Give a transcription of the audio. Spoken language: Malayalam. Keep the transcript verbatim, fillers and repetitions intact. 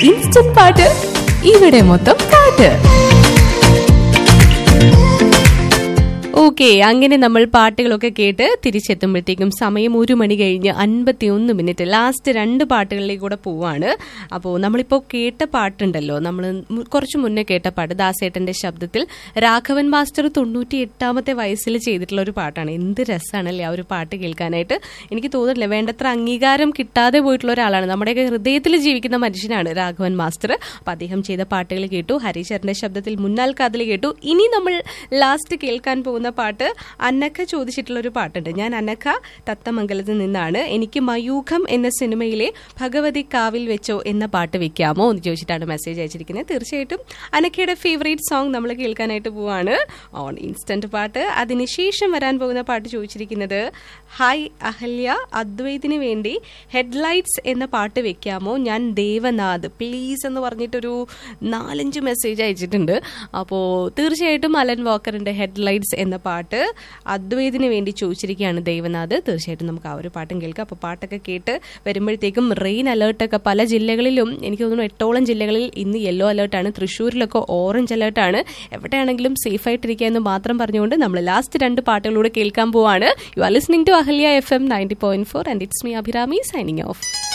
ഇൻസ്റ്റന്റ് പാട്ട് ഇവിടെ മൊത്തം പാട്ട്. ഓക്കെ, അങ്ങനെ നമ്മൾ പാട്ടുകളൊക്കെ കേട്ട് തിരിച്ചെത്തുമ്പോഴത്തേക്കും സമയം ഒരു മണി കഴിഞ്ഞ് അൻപത്തി ഒന്ന് മിനിറ്റ്. ലാസ്റ്റ് രണ്ട് പാട്ടുകളിലേക്ക് കൂടെ പോവാണ്. അപ്പോൾ നമ്മളിപ്പോൾ കേട്ട പാട്ടുണ്ടല്ലോ, നമ്മൾ കുറച്ച് മുന്നേ കേട്ട പാട്ട് ദാസേട്ടന്റെ ശബ്ദത്തിൽ രാഘവൻ മാസ്റ്റർ തൊണ്ണൂറ്റി എട്ടാമത്തെ വയസ്സിൽ ചെയ്തിട്ടുള്ള ഒരു പാട്ടാണ്. എന്ത് രസമാണല്ലേ ആ ഒരു പാട്ട് കേൾക്കാനായിട്ട്. എനിക്ക് തോന്നുന്നില്ല, വേണ്ടത്ര അംഗീകാരം കിട്ടാതെ പോയിട്ടുള്ള ഒരാളാണ്. നമ്മുടെയൊക്കെ ഹൃദയത്തിൽ ജീവിക്കുന്ന മനുഷ്യനാണ് രാഘവൻ മാസ്റ്റർ. അപ്പം അദ്ദേഹം ചെയ്ത പാട്ടുകൾ കേട്ടു. ഹരീശ്വരന്റെ ശബ്ദത്തിൽ മുന്നാൽ കാതിൽ കേട്ടു. ഇനി നമ്മൾ ലാസ്റ്റ് കേൾക്കാൻ പോകുന്ന പാട്ട് അന്നക്ക ചോദിച്ചിട്ടുള്ള ഒരു പാട്ടുണ്ട്. ഞാൻ അന്നക്ക തത്തമംഗലത്തിൽ നിന്നാണ്. എനിക്ക് മയൂഖം എന്ന സിനിമയിലെ ഭഗവതി കാവിൽ വെച്ചോ എന്ന പാട്ട് വെക്കാമോ എന്ന് ചോദിച്ചിട്ടാണ് മെസ്സേജ് അയച്ചിരിക്കുന്നത്. തീർച്ചയായിട്ടും അന്നക്കയുടെ ഫേവറേറ്റ് സോങ് നമ്മൾ കേൾക്കാനായിട്ട് പോവാണ് ഓൺ ഇൻസ്റ്റന്റ് പാട്ട്. അതിനുശേഷം വരാൻ പോകുന്ന പാട്ട് ചോദിച്ചിരിക്കുന്നത് ഹായ് അഹല്യ, അദ്വൈതിന് വേണ്ടി ഹെഡ്ലൈറ്റ്സ് എന്ന പാട്ട് വെക്കാമോ, ഞാൻ ദേവനാഥ് പ്ലീസ് എന്ന് പറഞ്ഞിട്ടൊരു നാലഞ്ച് മെസ്സേജ് അയച്ചിട്ടുണ്ട്. അപ്പോൾ തീർച്ചയായിട്ടും അലൻ വാക്കറിന്റെ ഹെഡ്ലൈറ്റ്സ് എന്ന പാട്ട് അദ്വൈതിന് വേണ്ടി ചോദിച്ചിരിക്കുകയാണ് ദേവനാഥ്. തീർച്ചയായിട്ടും നമുക്ക് ആ ഒരു പാട്ടും കേൾക്കാം. അപ്പോൾ പാട്ടൊക്കെ കേട്ട് വരുമ്പോഴത്തേക്കും റെയിൻ അലേർട്ടൊക്കെ പല ജില്ലകളിലും, എനിക്ക് തോന്നുന്നു എട്ടോളം ജില്ലകളിൽ ഇന്ന് യെല്ലോ അലേർട്ടാണ്. തൃശ്ശൂരിലൊക്കെ ഓറഞ്ച് അലേർട്ടാണ്. എവിടെയാണെങ്കിലും സേഫ് ആയിട്ടിരിക്കുക എന്ന് മാത്രം പറഞ്ഞുകൊണ്ട് നമ്മൾ ലാസ്റ്റ് രണ്ട് പാട്ടുകളൂടെ കേൾക്കാൻ പോവാണ്. You are listening to Ahalya F M ninety point four and it's me Abhirami signing off.